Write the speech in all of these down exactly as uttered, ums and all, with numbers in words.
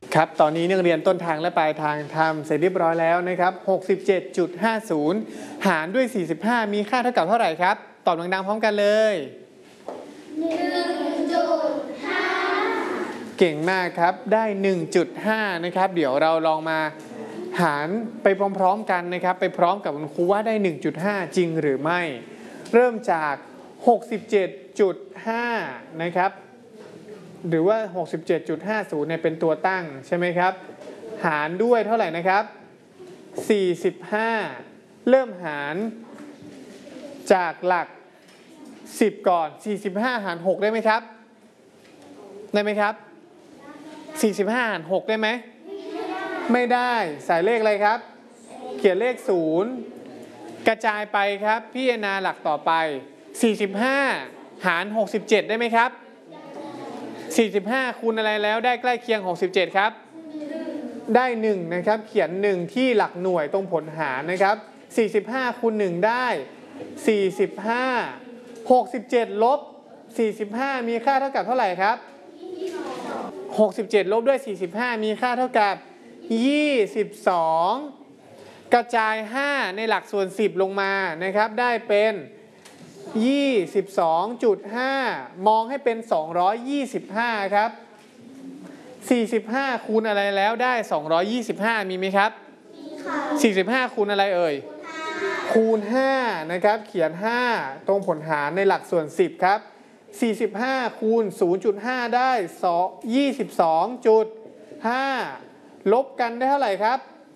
ครับตอนนี้นักเรียนต้นทางและปลายทางทำเสร็จเรียบร้อยแล้วนะครับ หกสิบเจ็ดจุดห้าศูนย์ หารด้วย สี่สิบห้า มีค่าเท่ากับเท่าไหร่ครับตอบดังๆพร้อมกันเลยหนึ่งจุดห้าเก่งมากครับได้ หนึ่งจุดห้า นะครับเดี๋ยวเราลองมาหารไปพร้อมๆกันนะครับไปพร้อมกับคุณครูว่าได้ หนึ่งจุดห้า จริงหรือไม่เริ่มจาก หกสิบเจ็ดจุดห้า นะครับหรือว่า หกสิบเจ็ดจุดห้าศูนย์ เนี่ยเป็นตัวตั้งใช่ไหมครับหารด้วยเท่าไหร่นะครับสี่สิบห้าเริ่มหารจากหลักสิบก่อนสี่สิบห้าหารหกได้ไหมครับได้ไหมครับสี่สิบห้าหารหกได้ไหมไม่ได้ใส่เลขอะไรครับเขียนเลขศูนย์กระจายไปครับพิจารณาหลักต่อไปสี่สิบห้าหารหกสิบเจ็ดได้ไหมครับสี่สิบห้าคูณอะไรแล้วได้ใกล้เคียงหกสิบเจ็ดครับได้หนึ่งนะครับเขียนหนึ่งที่หลักหน่วยตรงผลหารนะครับสี่สิบห้าคูณหนึ่งได้สี่สิบห้า หกสิบเจ็ดลบสี่สิบห้ามีค่าเท่ากับเท่าไหร่ครับหกสิบเจ็ดลบด้วยสี่สิบห้ามีค่าเท่ากับยี่สิบสองกระจายห้าในหลักส่วนสิบลงมานะครับได้เป็นยี่สิบสองจุดห้ามองให้เป็นสองร้อยยี่สิบห้าครับสี่สิบห้าคูณอะไรแล้วได้สองร้อยยี่สิบห้ามีไหมครับมีค่ะสี่สิบห้าคูณอะไรเอ่ยคูณห้านะครับเขียนห้าตรงผลหารในหลักส่วนสิบครับสี่สิบห้าคูณ ศูนย์จุดห้า ได้ยี่สิบสองจุดห้า ลบกันได้เท่าไหร่ครับ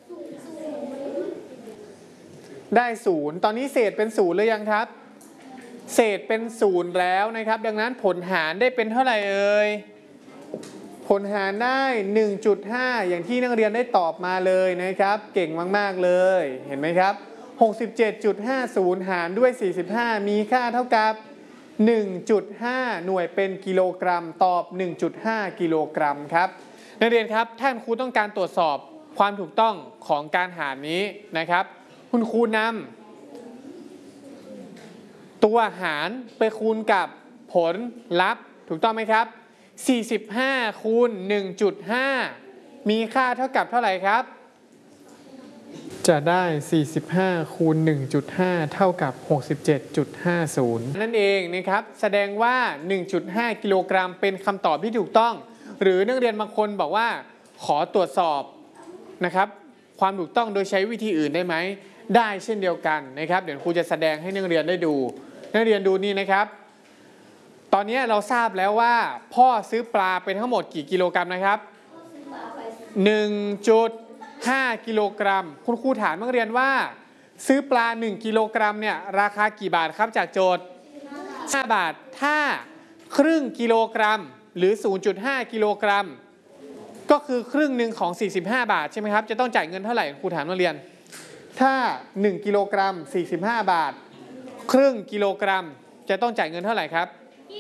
ได้ศูนย์ตอนนี้เศษเป็นศูนย์หรือยังครับเศษเป็นศูนย์แล้วนะครับดังนั้นผลหารได้เป็นเท่าไหร่เอ่ยผลหารได้ หนึ่งจุดห้า อย่างที่นักเรียนได้ตอบมาเลยนะครับเก่งมากๆเลยเห็นไหมครับ หกสิบเจ็ดจุดห้าศูนย์ หารด้วยสี่สิบห้ามีค่าเท่ากับ หนึ่งจุดห้า หน่วยเป็นกิโลกรัมตอบ หนึ่งจุดห้า กิโลกรัมครับนักเรียนครับท่านครูต้องการตรวจสอบความถูกต้องของการหารนี้นะครับคุณครูนำตัวหารไปคูณกับผลลัพธ์ถูกต้องไหมครับสี่สิบห้าคูณ หนึ่งจุดห้า มีค่าเท่ากับเท่าไหร่ครับจะได้สี่สิบห้าคูณ หนึ่งจุดห้า เท่ากับ หกสิบเจ็ดจุดห้าศูนย์ นั่นเองนะครับแสดงว่า หนึ่งจุดห้า กิโลกรัมเป็นคำตอบที่ถูกต้องหรือนักเรียนบางคนบอกว่าขอตรวจสอบนะครับความถูกต้องโดยใช้วิธีอื่นได้ไหมได้เช่นเดียวกันนะครับเดี๋ยวครูจะแสดงให้นักเรียนได้ดูนักเรียนดูนี่นะครับตอนนี้เราทราบแล้วว่าพ่อซื้อปลาเป็นทั้งหมดกี่กิโลกรัมนะครับ หนึ่งจุดห้า กิโลกรัมคุณครูถามนักเรียนว่าซื้อปลาหนึ่งกิโลกรัมเนี่ยราคากี่บาทครับจากโจทย์ห้าบาทถ้าครึ่งกิโลกรัมหรือ ศูนย์จุดห้า กิโลกรัมก็คือครึ่งหนึ่งของสี่สิบห้าบาทใช่ไหมครับจะต้องจ่ายเงินเท่าไหร่ครูถามนักเรียนถ้าหนึ่งกิโลกรัมสี่สิบห้าบาทครึ่งกิโลกรัมจะต้องจ่ายเงินเท่าไหร่ครับ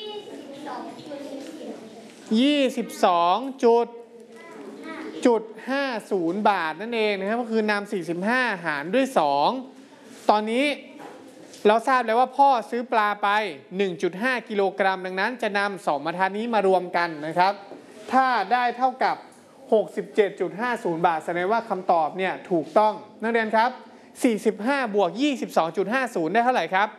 ยี่สิบสองจุดจุดห้าศูนย์บาทนั่นเองนะครับก็คือนำสี่สิบห้าหารด้วยสองตอนนี้เราทราบแล้วว่าพ่อซื้อปลาไป หนึ่งจุดห้า กิโลกรัมดังนั้นจะนำสองบรรทัดนี้มารวมกันนะครับถ้าได้เท่ากับ หกสิบเจ็ดจุดห้าศูนย์ บาทแสดงว่าคำตอบเนี่ยถูกต้องนักเรียนครับสี่สิบห้าบวก ยี่สิบสองจุดห้าศูนย์ ได้เท่าไหร่ครับ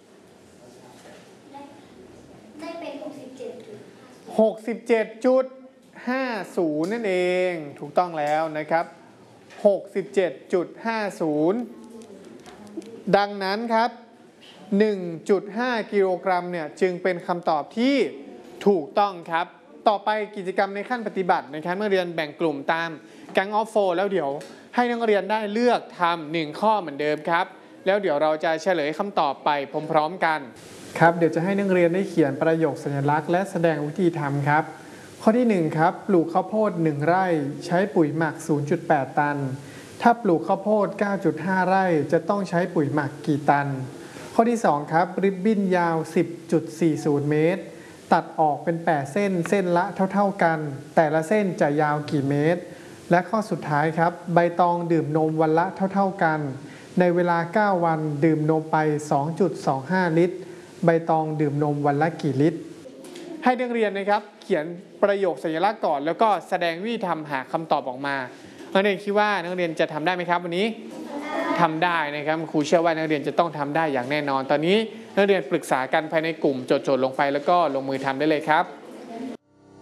ได้เป็นหกสิบเจ็ดหกสิบเจ็ดจุดห้าศูนย์ นั่นเองถูกต้องแล้วนะครับ หกสิบเจ็ดจุดห้าศูนย์ ดังนั้นครับ หนึ่งจุดห้า กิโลกรัมเนี่ยจึงเป็นคำตอบที่ถูกต้องครับต่อไปกิจกรรมในขั้นปฏิบัตินะครับเมื่อเรียนแบ่งกลุ่มตามแก๊งออฟโฟแล้วเดี๋ยวให้นักเรียนได้เลือกทำหนึ่งข้อเหมือนเดิมครับแล้วเดี๋ยวเราจะเฉลยคำตอบไปพร้อมๆกันครับเดี๋ยวจะให้นักเรียนได้เขียนประโยคสัญลักษณ์และแสดงวิธีทำครับข้อที่หนึ่งครับปลูกข้าวโพดหนึ่งไร่ใช้ปุ๋ยหมัก ศูนย์จุดแปด ตันถ้าปลูกข้าวโพด เก้าจุดห้า ไร่จะต้องใช้ปุ๋ยหมักกี่ตันข้อที่สองครับริบบิ้นยาว สิบจุดสี่ศูนย์ เมตรตัดออกเป็นแปดเส้นเส้นละเท่าๆกันแต่ละเส้นจะยาวกี่เมตรและข้อสุดท้ายครับใบตองดื่มนมวันละเท่าๆกันในเวลาเก้าวันดื่มนมไป สองจุดสองห้า ลิตรใบตองดื่มนมวันละกี่ลิตรให้นักเรียนนะครับขียนประโยคสัญลักษณ์ก่อนแล้วก็แสดงวิธีทำหาคำตอบออกมานักเรียนคิดว่านักเรียนจะทำได้ไหมครับวันนี้ทำได้นะครับครูเชื่อว่านักเรียนจะต้องทำได้อย่างแน่นอนตอนนี้นักเรียนปรึกษากันภายในกลุ่มจดๆลงไปแล้วก็ลงมือทำได้เลยครับ